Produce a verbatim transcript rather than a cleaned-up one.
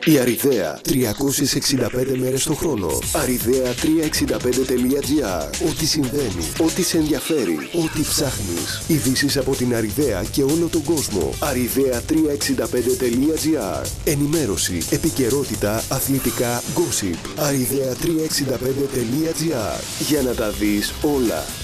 Η Αριδαία, τριακόσιες εξήντα πέντε μέρες το χρόνο. αριδαία τριακόσια εξήντα πέντε τελεία τζι άρ. Ό,τι συμβαίνει, ό,τι σε ενδιαφέρει, ό,τι ψάχνεις. Ειδήσεις από την Αριδαία και όλο τον κόσμο. αριδαία τριακόσια εξήντα πέντε τελεία τζι άρ. Ενημέρωση, επικαιρότητα, αθλητικά, gossip. αριδαία τριακόσια εξήντα πέντε τελεία τζι άρ. Για να τα δεις όλα.